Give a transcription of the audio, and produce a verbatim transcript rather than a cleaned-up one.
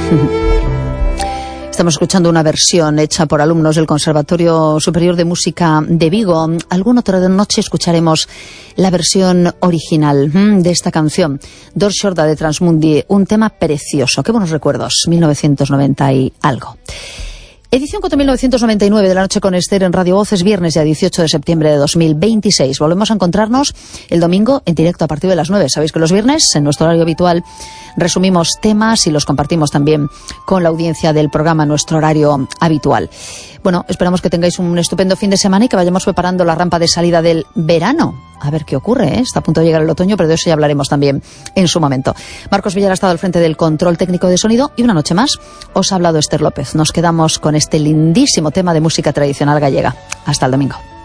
Estamos escuchando una versión hecha por alumnos del Conservatorio Superior de Música de Vigo. Alguna otra noche escucharemos la versión original de esta canción, Dor Xorda de Transmundi, un tema precioso. Qué buenos recuerdos, mil novecientos noventa y algo. Edición cuatro mil novecientos noventa y nueve de La Noche con Esther en Radio Voces, viernes ya dieciocho de septiembre de dos mil veintiséis. Volvemos a encontrarnos el domingo en directo a partir de las nueve. Sabéis que los viernes, en nuestro horario habitual, resumimos temas y los compartimos también con la audiencia del programa en nuestro horario habitual. Bueno, esperamos que tengáis un estupendo fin de semana y que vayamos preparando la rampa de salida del verano. A ver qué ocurre, ¿eh? Está a punto de llegar el otoño, pero de eso ya hablaremos también en su momento. Marcos Villar ha estado al frente del control técnico de sonido y una noche más os ha hablado Esther López. Nos quedamos con este lindísimo tema de música tradicional gallega. Hasta el domingo.